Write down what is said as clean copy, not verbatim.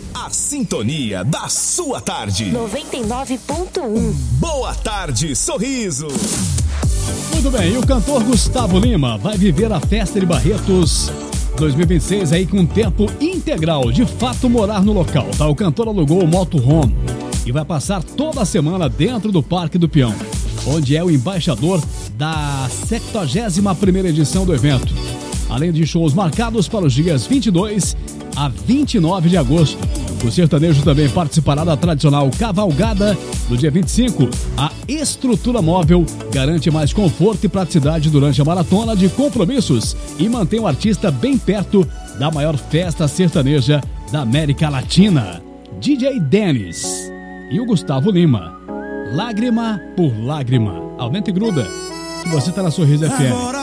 A sintonia da sua tarde. 99.1. Boa tarde, Sorriso. Muito bem, e o cantor Gustavo Lima vai viver a Festa de Barretos 2026 aí com tempo integral, de fato morar no local, tá? O cantor alugou o motorhome e vai passar toda a semana dentro do Parque do Peão, onde é o embaixador da 71ª edição do evento. Além de shows marcados para os dias 22 a 29 de agosto. O sertanejo também participará da tradicional cavalgada do dia 25. A estrutura móvel garante mais conforto e praticidade durante a maratona de compromissos e mantém o artista bem perto da maior festa sertaneja da América Latina. DJ Dennis e o Gustavo Lima. Lágrima por lágrima. Aumenta e gruda, que você tá na Sorriso FM.